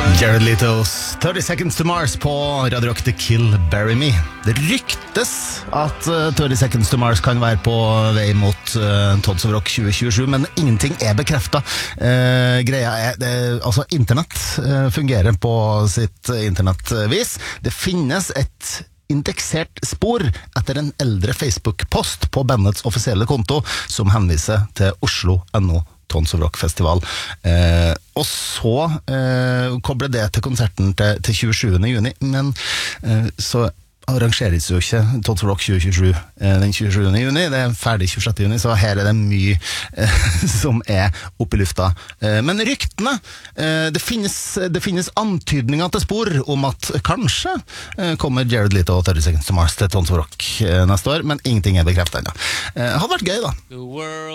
Jared Leto's 30 Seconds to Mars på Radio Rock The Kill Bury Me. Det ryktes at 30 Seconds to Mars kan være på vei mot Tons of Rock 2027, men ingenting er bekreftet. Greia er, altså internett fungerer på sitt internettvis. Det finnes et indeksert spor etter en eldre Facebook-post på bandets offisielle konto som henviser til Oslo.no Tons of Rock Festival. Og så kobler det til konserten til 27. juni, men så arrangeres jo ikke Tons of Rock 2027 den 27. juni, det er ferdig 26. juni, så her er det mye som er oppe i lufta. Men ryktene, det finnes antydninger til spor om at kanskje kommer Jared Leto og 30 Seconds to Mars til Tons of Rock neste år, men ingenting er bekreftet ennå. Det hadde vært gøy da.